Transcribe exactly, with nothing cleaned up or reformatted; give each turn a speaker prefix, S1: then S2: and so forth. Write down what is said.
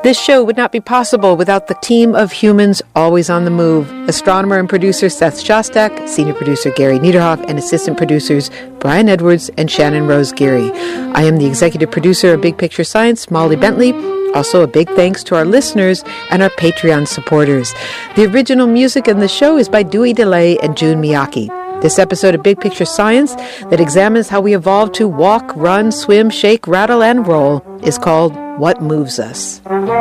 S1: This show would not be possible without the team of humans always on the move. Astronomer and producer Seth Shostak, senior producer Gary Niederhoff, and assistant producers Brian Edwards and Shannon Rose Geary. I am the executive producer of Big Picture Science, Molly Bentley. Also, a big thanks to our listeners and our Patreon supporters. The original music in the show is by Dewey DeLay and June Miyake. This episode of Big Picture Science that examines how we evolved to walk, run, swim, shake, rattle, and roll is called What Moves Us?